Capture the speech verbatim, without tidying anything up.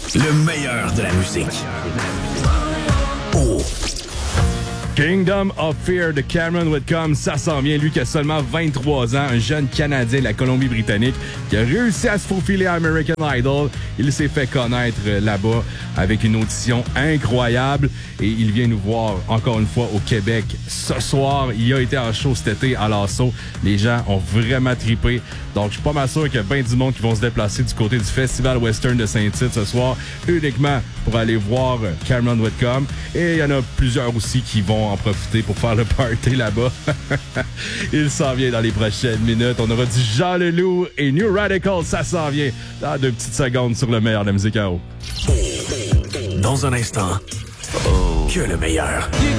Le meilleur de la musique. Oh. Kingdom of Fear de Cameron Whitcomb, ça s'en vient. Lui qui a seulement vingt-trois ans, un jeune Canadien de la Colombie-Britannique qui a réussi à se faufiler à American Idol. Il s'est fait connaître là-bas avec une audition incroyable et il vient nous voir encore une fois au Québec ce soir. Il a été en show cet été à l'Assaut. Les gens ont vraiment trippé. Donc, je suis pas mal sûr qu'il y a bien du monde qui vont se déplacer du côté du Festival Western de Saint-Tite ce soir, uniquement pour aller voir Cameron Whitcomb. Et il y en a plusieurs aussi qui vont en profiter pour faire le party là-bas. Il s'en vient dans les prochaines minutes. On aura du Jean Leloup et New Radical. Ça s'en vient dans deux petites secondes sur le meilleur de la musique à eau. Dans un instant, oh. que le meilleur.